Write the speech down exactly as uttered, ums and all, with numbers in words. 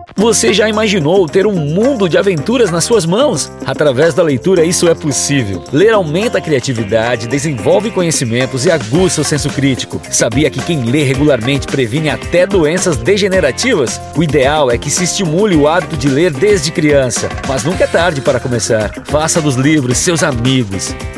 Você já imaginou ter um mundo de aventuras nas suas mãos? Através da leitura, isso é possível. Ler aumenta a criatividade, desenvolve conhecimentos e aguça o senso crítico. Sabia que quem lê regularmente previne até doenças degenerativas? O ideal é que se estimule o hábito de ler desde criança, mas nunca é tarde para começar. Faça dos livros seus amigos.